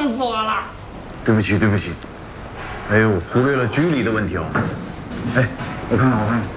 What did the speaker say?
死我了！ 对不起，对不起。哎呦，忽略了距离的问题哦。哎，我看看，我看看。